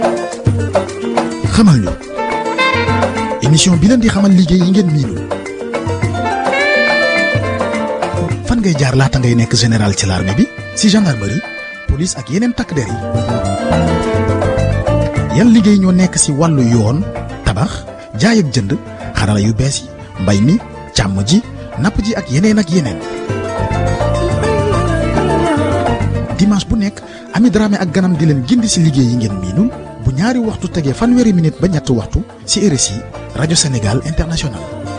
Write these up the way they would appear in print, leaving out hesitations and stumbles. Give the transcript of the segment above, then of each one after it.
xamal ñu émission bi leen di xamal liggéey yi ngeen miinul. fan ngay jaar laata ngay nekk général ci l'armée bi si gendarmerie police ak yeneen takk der yi. yan liggéey ñoo nekk si wàllu yoon tabax jaay ak jënd xarala yu bees yi mbay mi càmm ji napp ji ak yeneen ak yeneen. dimanche bu nekk Ami Dramé ak ganam di leen gindi si liggéey yi ngeen miinul bu ñaari waxtu tegee fanweeri minute ba ñetti waxtu si RSI rajo Sénégal International.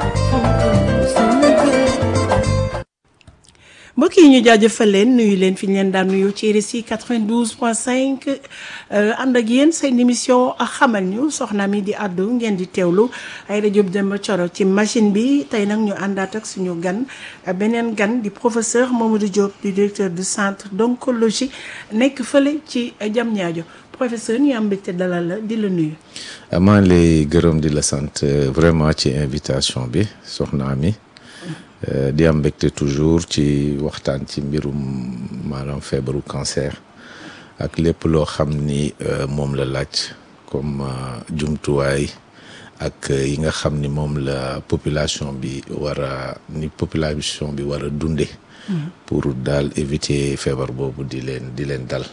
mbokk yi ñu jaajëfal leen nuyu leen fi ñu leen daan nuyu ci RSI 92.5 ànd ak yéen seen émission xamal ñu soxna mi di àddu ngeen di teewlu ay rajo Demba Coro ci machine bi tey nag ñu àndaat ak suñu gan beneen gan di professeur Mamadou Diop di directeur du centre d'oncologie nekk fële ci Diamniadio professeur ñu am mbégte dalal la di la nuyu. maa ngi lay gërëm di la sant vraiment ci invitation bi soxna mi. di am mbégte toujours ci waxtaan ci mbirum maanaam feebaru cancer ak lépp loo xam ni moom la laaj comme jumtuwaay ak yi nga xam ni moom la population bi war a dunde pour daal éviter feebar boobu di leen dal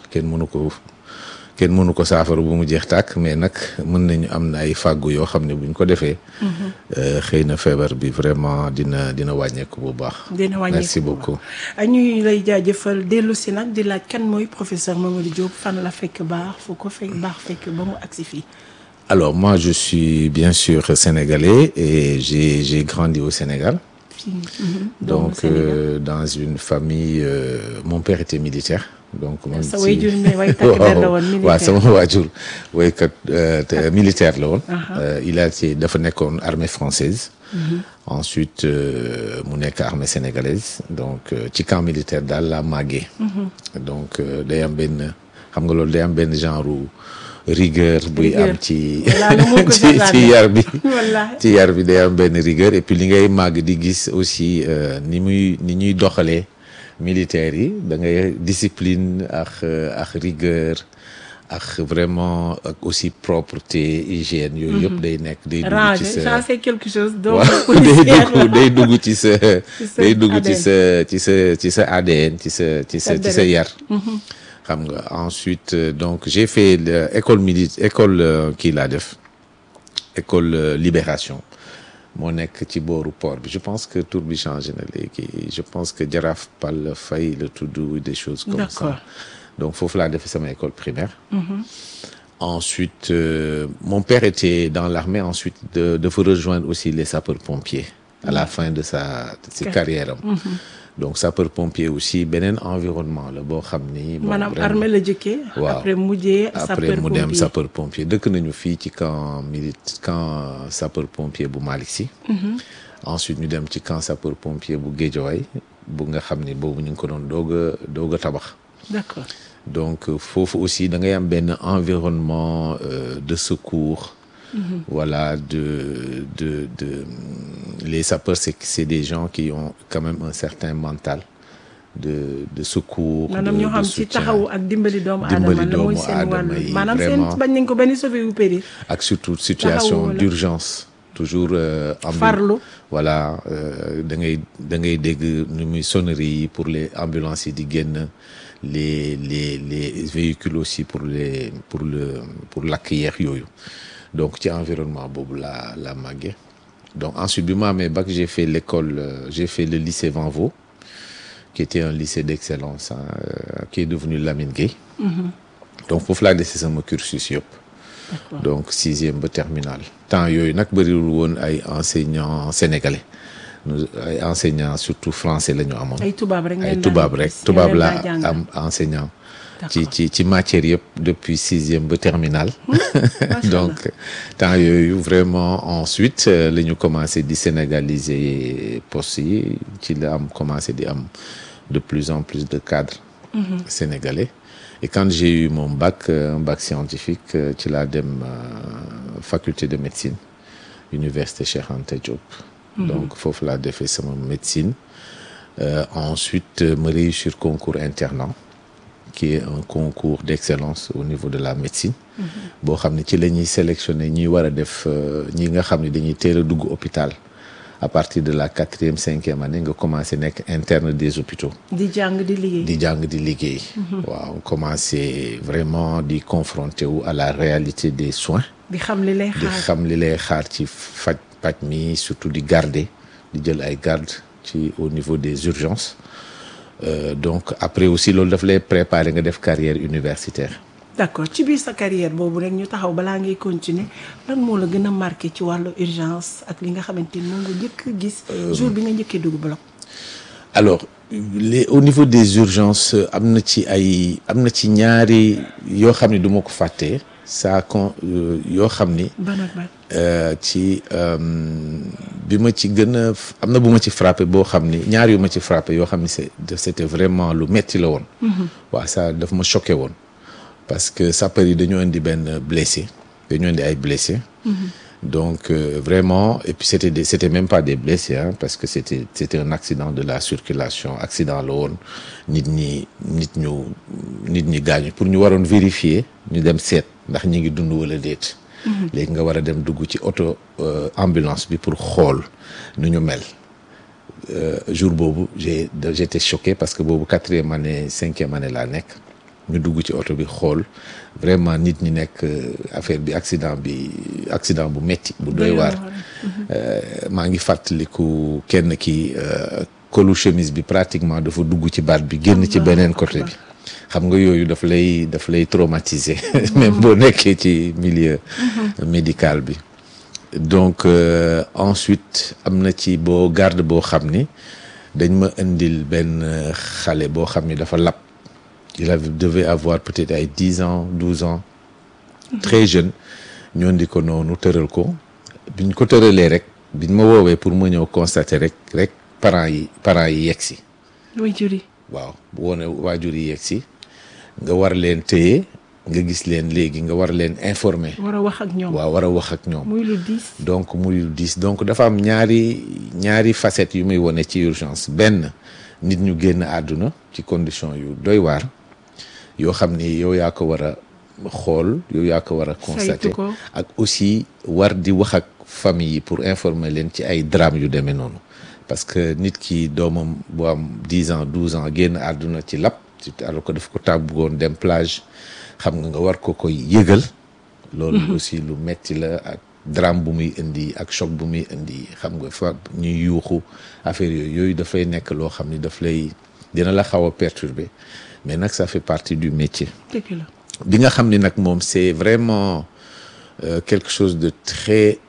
kenn mënu ko saafara bu mu jeex tàkk mais nag mën nañu am na ay fàggu yoo xam ne buñ ko defee. xëy na feebar bi vraiment dina wàññeeku bu baax. merci beaucoup. ñuy lay jaajëfal dellu si nag di laaj kan mooy professeur Mamadou Diop fan la fekk baax fu ko fekk ba mu agsi fii. alors moi je suis bien sûr sénégalais et j'ai grandi au Sénégal. donc dans une famille mon père était militaire. donc moom sa waajur mi way takk der la woon militaire waaw sama waajur waykat militaire la woon. dafa nekkoon armée française. ensuite mu nekk armée sénégalaise donc ci camp militaire daal la màggee. donc day am benn xam nga loolu day am benn genre rigueur buy am ci yar bi. ci yar bi day am benn rigueur et puis li ngay màgg di gis aussi ni ñuy doxalee. militaires yi da ngay discipline ak rigueur ak vraiment ak aussi propreté hygiène yooyu yëpp day nekk day dugg ci sa ça c'est quelque chose day dugg ci sa ADN ci sa yar xam nga ensuite donc j'ai fait école kii laa def école Libération moo nekk ci booru port bi je pense que tour bi changé na léegi je pense que Jaraaf Pal Faye le tudd des choses comme ça donc foofu laa defee sama école primaire. ensuite mon père était dans l'armée ensuite dafa rejoindre aussi les sapeurs-pompiers à la fin de sa carrière am. donc sapeur-pompier aussi beneen environnement la boo xam ni. maanaam armée la jëkkee. waaw après mu dem sapeur-pompier dëkk nañu fii ci camp sapeur-pompier bu Malick Sy. ensuite ñu dem ci camp sapeur-pompier bu Guédiawaye bu nga xam ni boobu ñu ngi ko doon doog a tabax. d'accord donc foofu aussi da ngay am benn environnement de secours. Voilà les sapeurs c'est des gens qui ont quand même un certain mental de secours. maanaam ñoo xam ci taxawu ak dimbali doomu aadama la mooy seen wàll maanaam seen bañ nañ ko benn sauvé wu péri ak surtout situation d'urgence toujours am farlu voilà da ngay dégg nu muy sonnerie yi pour les ambulances yi di génn les véhicules aussi pour lakk yeex yooyu. donc ci environnement boobu la màggee donc ensuite bi ma amee bac j'ai fait le lycée Vanvo qui était un lycée d'excellence qui est devenu Lamine Gueye. donc foofu laa dese sama cursus yëpp. donc 6e ba terminale temps yooyu nag bëriwul woon ay enseignants sénégalais ay enseignants surtout français la ñu amoon. ay tubaab rek tubaab la am enseignant. ci matière yëpp depuis 6e ba terminale. donc temps yooyu vraiment ensuite la ñu commencé di sénégaliser postes yi ci la am commencé di am de plus en plus de cadres sénégalais et quand j'ai eu mon bac un bac scientifique ci laa dem faculté de médecine université Cheikh Anta Diop. donc foofu laa defee sama médecine ensuite ma réussir concours internat qui est un concours d'excellence au niveau de la médecine boo xam ne ci la ñuy sélectionner ñuy war a def ñi nga xam ne dañuy teel a dugg hôpital à partir de la 4e 5e année nga commencé nekk interne des hôpitaux di jàng di liggéey waaw commencé vraiment di confronter wu à la réalité des soins di xam li lay xaar ci paj mi surtout di garder di jël ay garde ci au niveau des urgences donc après aussi loolu daf lay préparer nga def carrière universitaire. d'accord ci biir sa carrière boobu rek ñu taxaw balaa ngay continuer lan moo la gën a marqué ci wàllu urgence ak li nga xamante ni moom nga njëkk gis jour bi nga njëkkee dugg bloc. alors au niveau des urgences am na ci ñaari yoo xam ne du ma ko fàttee yoo xam ni. ban ak ban. ci bi ma ci gën a am na bu ma ci frappé boo xam ni ñaar yu ma ci frappé yoo xam ni c'était vraiment lu metti la woon. waaw ça daf ma choqué woon. parce que sapeurs yi dañoo indi ay blessés. Donc vraiment et puis c'était même pas des blessés parce que c'était un accident de la circulation accident la woon nit ñi gaañu pour ñu waroon vérifier ñu dem seet ndax ñi ngi dund wala déet. léegi nga war a dem dugg ci auto ambulance bi pour xool nu ñu mel jour boobu j'étais choqué parce que boobu 4e année 5e année laa nekk. ñu dugg ci oto bi xool vraiment nit ñi nekk affaire bi accident bu metti bu doy waar maa ngi fàttaliku kenn ki colu chemise bi pratiquement dafa dugg ci baat bi génn ci beneen côté bi xam nga yooyu daf lay traumatiser même boo nekkee ci milieu médical bi donc ensuite am na ci garde boo xam ni dañ ma indil benn xale boo xam ni dafa lab devait avoir peut-être ay 10 ans 12 ans très jeune ñoo di ko noonu tëral ko biñ ko tëralee rek biñ ma woowee pour ma ñëw constater rek parents yi yegg si waaw waajur yi yegg si nga war leen téye nga gis leen léegi nga war leen informer war a wax ak ñoom muy lu diis donc dafa am ñaari facettes yu muy wone ci urgence benn nit ñu génn àdduna ci condition yu doy waar yoo xam ni yow yaa ko war a xool yow yaa ko war a constater ak aussi war di wax ak famille yi pour informer leen ci ay drame yu demee noonu parce que nit ki doomam bu am 10 ans 12 ans génn àdduna ci lap alors que daf ko tàggoon dem plage xam nga war ko koy yëgal loolu aussi lu metti la ak drame bu muy indi ak choc bu muy indi xam nga fa ñuy yuuxu affaire yooyu dafay nekk loo xam ni dina la xaw a perturber mais nag ça fait partie du métier. bi nga xam ni nag moom c'est vraiment quelque chose de très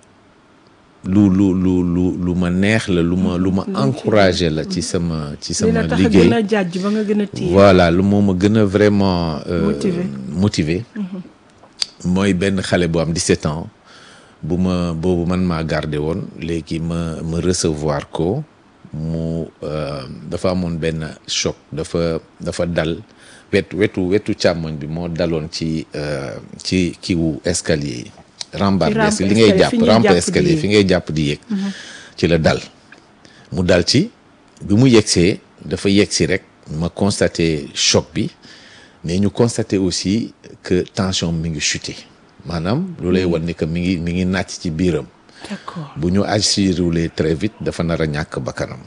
lu ma neex la lu ma encouragé la ci sama liggéey voilà lu moo ma gën a vraiment motivé mooy benn xale bu am 17 ans boobu man maa gardé woon léegi ma recevoir ko mu dafa amoon benn choc dafa dal wetu càmmoñ bi moo daloon ci kiiwu escalier yi rambarde li ngay jàpp rampe escalier fi ngay jàpp di yéeg ci la dal mu dal ci bi mu yegsee dafa yegsi rek ma constaté choc bi mais ñu constaté aussi que tension mi ngi chuté maanaam lu lay wan ni que mi ngi nàcc ci biiram. D'accord. bu ñu agiré très vite dafa nar a ñàkk bakkanam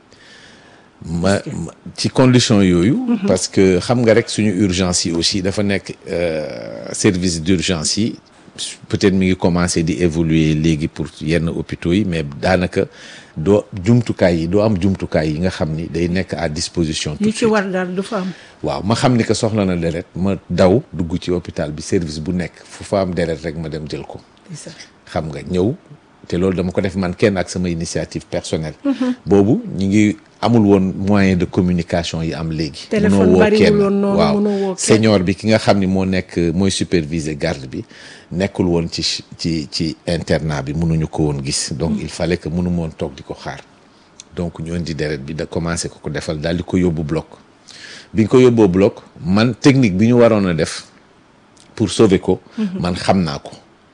ci condition yooyu. parce que xam nga rek suñu urgence yi aussi dafa nekk service d'urgence yi peut-être mi ngi commencer di évoluer léegi pour yenn hôpitaux yi mais daanaka doo am jumtukaay yi nga xam ni day nekk à disposition. tout de suite yi ci war daal du fa am. waaw ma xam ni que soxla na deret ma daw dugg ci hôpital bi service bu nekk fu fa am deret rek ma dem jël ko. xam nga ñëw te loolu dama ko def man kenn ak sama initiative personnelle. boobu ñu ngi amul woon moyen de communication yi am léegi. téléphone bariwul woon noonu mënoo woo kenn senior bi ki nga xam ni mooy superviser garde bi nekkul woon ci internat bi mënuñu ko woon gis. donc il fallait que mënu moon toog di ko xaar donc ñu indi deret bi da commencé ko defal daal di ko yóbbu bloc bi ñu ko yóbboo bloc man technique bi ñu waroon a def pour sauver ko. man xam naa ko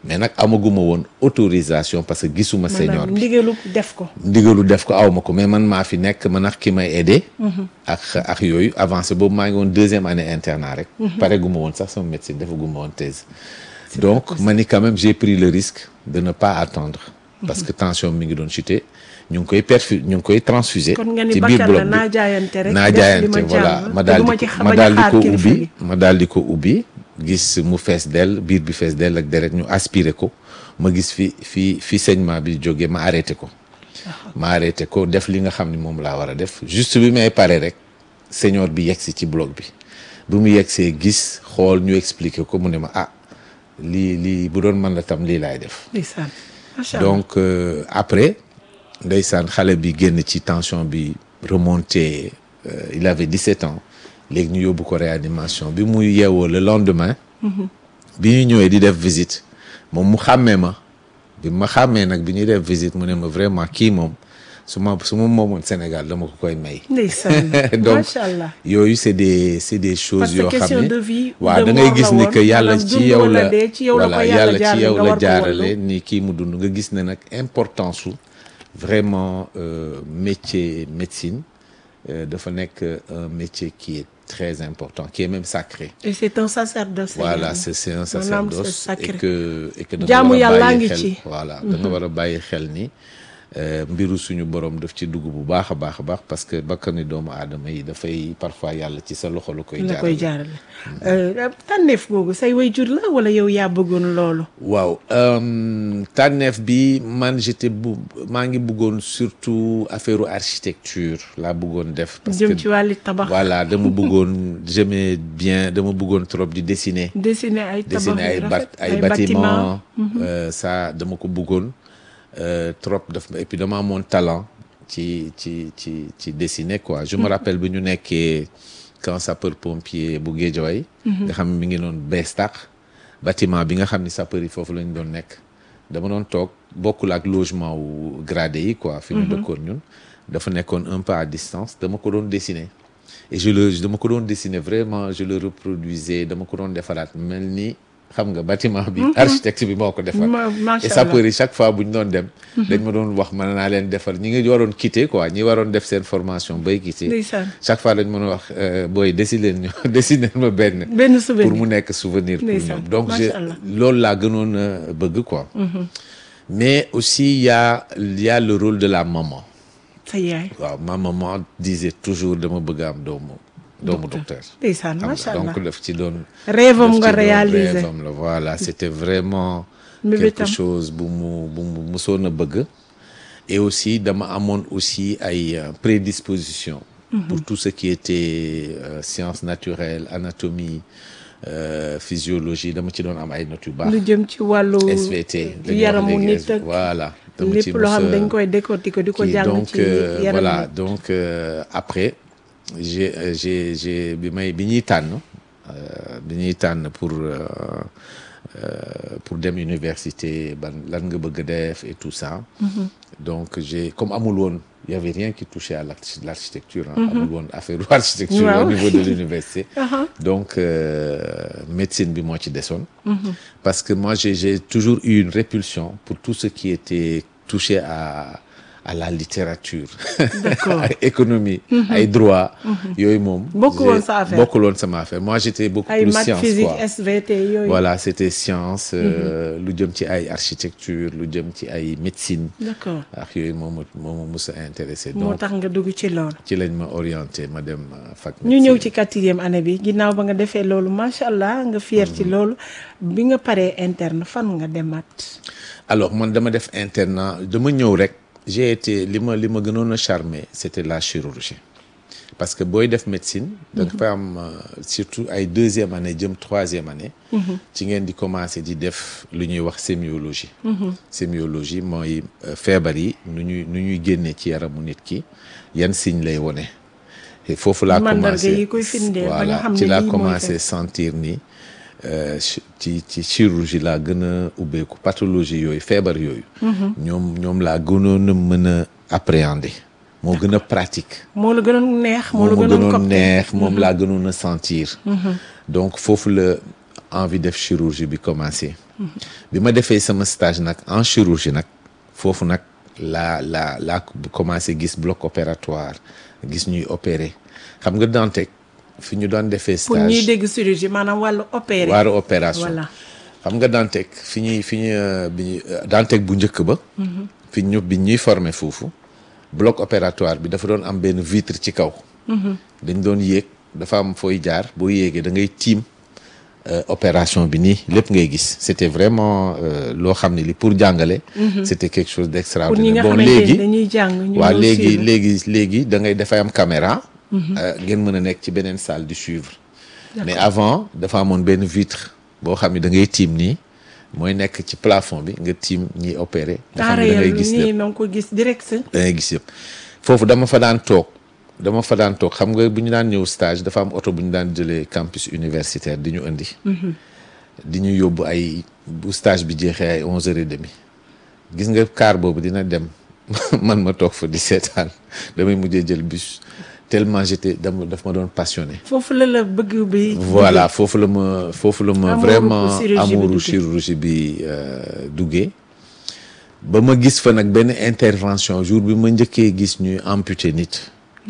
mais nag amaguma woon autorisation parce que gisuma senior bi ndigalu def ko aw ma ko mais man maa fi nekk man ak ki may aidé ak yooyu avancé boobu maa ngi woon 2e année internat rek pare guma woon sax sama médecine defaguma woon thèse donc ma ni quand même j'ai pris le risque de ne pas attendre parce que tension mi ngi doon chuter ñu ngi koy transfuser ci biir bloc bi naa jaayante voilà ma daal di ko ubbi gis mu fees dell biir bi fees dell ak deret ñu aspiré ko ma gis fi saignement bi jógee ma arrêté ko def li nga xam ni moom laa war a def juste bi may pare rek senior bi yegsi ci bloc bi mu yegsee gis xool ñu expliqué ko mu ne ma lii bu doon mën la tam lii laay def donc après ndeysaan xale bi génn ci tension bi remonté il avait 17 ans léegi ñu yóbbu ko réanimation bi muy yeewoo le lendemain bi ñu ñëwee di def visite moom mu xàmmee ma bi ma xàmmee nag bi ñuy def visite mu ne ma vraiment kii moom su ma moomoon Sénégal dama ko koy may donc yooyu c'est des choses yoo xam ne waaw da ngay gis ni que yàlla ci yow la voilà yàlla ci yow la jaarale ni kii mu dund nga gis ne nag importance su vraiment métier médecine dafa nekk un métier qui est très important qui est même sacré. Et c'est un sacerdoce. Voilà, c'est un sacerdoce et que jaamu yàlla ngi ci. Voilà, da nga war a bàyyi xel ni mbiru suñu borom daf ci dugg bu baax a baax parce que bakkani doomu aadama yi dafay parfois yàlla ci sa loxo la koy jaarale. tànneef boobu say waajur la wala yow yaa bëggoon loolu. waaw tànneef bi man maa ngi bëggoon surtout affaire architecture laa bëggoon def. parce que jëm ci wàllu tabax. voilà dama bëggoon trop di dessiner. dessiner ay bâtiments. ça dama ko bëggoon. trop et puis dama amoon talent ci dessiner quoi je me rappelle bi ñu nekkee camp sapeur pompier bu Guédiawaye nga xam ne mi ngi doon bees tax bâtiment bi nga xam ni sapeur yi foofu lañ doon nekk dama doon toog bokkul ak logement wu gradé yi quoi fi ñu dëkkoon ñun dafa nekkoon un peu à distance dama ko doon dessiner et dama ko doon dessiner vraiment je le reproduisais dama ko doon defaraat mel ni xam nga bâtiment bi architecte bi moo ko defar et sapeur yi chaque fois bu ñu doon dem dañ ma doon wax mën naa leen defar ñi ngi waroon quitter quoi ñi waroon def seen formation bay quitter chaque fois dañ mën a wax booy dessiner ma benn souvenir pour mu nekk souvenir pour ñoom donc loolu laa gënoon a bëgg quoi mais aussi il y a le rôle de la maman sa yaay waaw ma maman disait toujours dama bëgg am doomu docteur ndeysaan macha allah donc daf ci doon rêvam nga réalisé rêvam la voilà c'était vraiment quelque chose bu mu musoon a bëgg et aussi dama amoon aussi ay prédisposition pour tout ce qui était sciences naturelles anatomie physiologie dama ci doon am ay notes yu baax lu jëm ci wàllu SVT yaramu nit ak voilà lépp loo xam dañ koy décortiquer di ko jàng ci yaram voilà donc après j'ai bi ñuy tànn pour dem université lan nga bëgg a def et tout ça donc comme amul woon il y avait rien qui touchait à l'architecture amul woon affaire architecture au niveau de l'université donc médecine bi moo ci desoon parce que moi j'ai toujours eu une répulsion pour tout ce qui était touché à la littérature économie ay droit yooyu moom bokkul woon sama affaire moi j'étais beaucoup plus science physique quoi SVT yooyu voilà c'était science lu jëm ci ay architecture lu jëm ci ay médecine d'accord ak yooyu moom mos a intéressé moo tax nga dugg ci loolu ci lañ ma orienté ma dem fac ñu ñëw ci 4e année bi ginnaaw ba nga defee loolu macha allah nga fier ci loolu bi nga paree interne fan nga demaat alors man dama def internat dama ñëw rek j'ai été li ma gënoon a charmé c'était la chirurgie parce que booy def médecine da nga fay am surtout ay 2e année jëm 3e année ci ngeen di commencer di def lu ñuy wax sémiologie sémiologie mooy feebar yi nu ñuy génnee ci yaramu nit ki yan signe lay wone et foofu laa commencé voilà ci laa commencé sentir ni ci chirurgie laa gën a ubbeeku pathologie yooyu feebar yooyu ñoom laa gënoon a mën a appréhender moo gën a pratique moo la gënoon neex moom laa gënoon a sentir donc foofu la envie def chirurgie bi commencé bi ma defee sama stage nag en chirurgie nag foofu nag laa commencé gis bloc opératoire gis ñuy opérer xam nga Dantec fi ñu doon defee stage pour ñuy dégg chirurgie maanaam wàllu opération voilà. xam nga Dantec bi Dantec bu njëkk ba bi ñuy former foofu bloc opératoire bi dafa doon am benn vitre ci kaw dañ doon yéeg dafa am fooy jaar boo yéegee da ngay tiim opération bi nii lépp ngay gis c'était vraiment loo xam ne li pour jàngale c'était quelque chose d'extraordinaire bon léegi dañuy jàng waaw léegi da ngay dafay am caméra ngeen mën a nekk ci beneen salle di suivre mais avant dafa amoon benn vitre boo xam ne da ngay tiim nii mooy nekk ci plafond bi nga tiim ñiy opérer nga xam ne da ngay gis lépp ko gis direct da ngay gis yëpp foofu dama fa daan toog xam nga bu ñu daan ñëw stage dafa am oto bu ñu daan jëlee campus universitaire di ñu indi di ñu yóbbu bu stage bi jeexee ay 11h30 gis nga car boobu dina dem man ma toog fa di seetaan damay mujjee jël bus tellement daf ma doon passionné. foofu la bëgg bi. voilà foofu la ma vraiment amouru chirurgie bi duggee ba ma gis fa nag benn intervention jour bi ma njëkkee gis ñuy amputé nit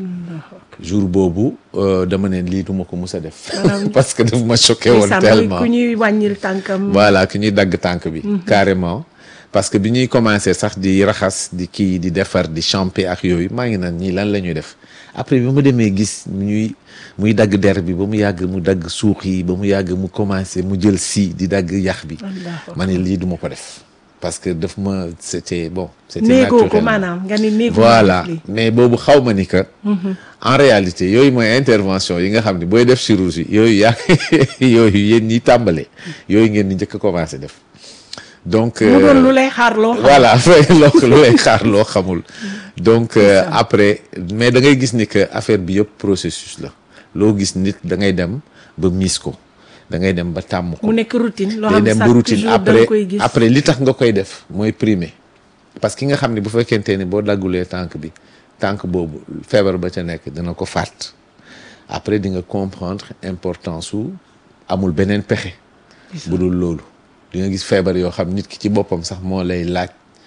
jour boobu dama ne lii duma ko mus a def parce que daf ma choqué woon tellement ku ñuy wàññil tànkam voilà ku ñuy dagg tànk bi carrément parce que bi ñuy commencé sax di raxas di kii di defar di champer ak yooyu maa ngi naan ñii lan la ñuy def après bi ma demee gis muy dagg der bi ba mu yàgg mu dagg suux yi ba mu yàgg mu commencé mu jël di dagg yax bi ma ne lii duma ko def parce que daf ma c'était néegoo ko maanaam nga ni néegoo voilà mais boobu xaw ma ni que en réalité yooyu mooy intervention yi nga xam ne booy def chirurgie yooyu yooyu yéen ñi tàmbale yooyu ngeen di njëkk a commencé def donc mu doon lu lay xaar loo xamul voilà lu lay xaar loo xamul donc après mais da ngay gis ni que affaire bi yëpp processus la loo gis nit da ngay dem ba miis ko da ngay dem ba tàmm ko mu nekk routine loo day dem ba routine après après li tax nga koy def mooy primer parce que ki nga xam ne bu fekkente ni boo daggulee tànk boobu feebar ba ca nekk dina ko fàtt après di nga comprendre importance su amul beneen pexe bu dul loolu di nga gis feebar yoo xam nit ki ci boppam sax moo lay laaj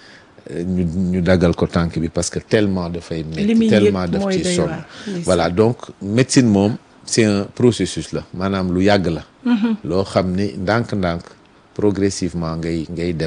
ñu daggal ko tànk bi parce que tellement dafay métti tellement daf ci sonn voilà donc médecine moom c'est un processus la maanaam lu yàgg la loo xam ni ndànk-ndànk progressivement ngay dem